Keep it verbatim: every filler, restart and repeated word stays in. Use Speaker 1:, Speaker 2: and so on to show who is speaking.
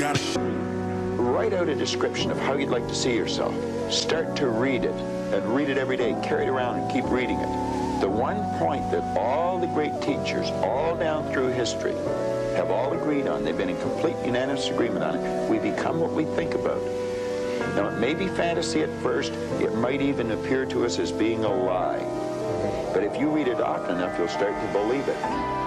Speaker 1: down.
Speaker 2: Write out a description of how you'd like to see yourself. Start to read it, and read it every day. Carry it around and keep reading it. The one point that all the great teachers, all down through history, have all agreed on, they've been in complete unanimous agreement on it, we become what we think about. Now, it may be fantasy at first. It might even appear to us as being a lie. But if you read it often enough, you'll start to believe it.